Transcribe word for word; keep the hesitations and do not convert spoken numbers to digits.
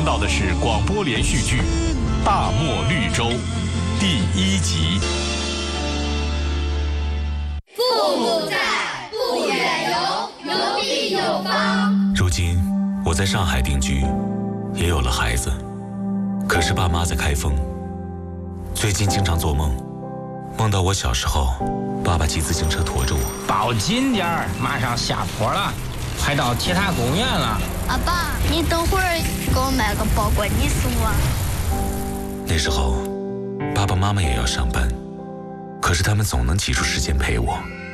到的是广播连续剧《大漠绿洲》第一集。 父母在，不远游，游必有方。 如今我在上海定居，也有了孩子，可是爸妈在开封。最近经常做梦，梦到我小时候，爸爸骑自行车驮着我。 抱紧点儿，马上下坡了，快到铁塔公园了。 阿爸，你等会儿给我买个包裹，你送我。 那时候，爸爸妈妈也要上班，可是他们总能挤出时间陪我。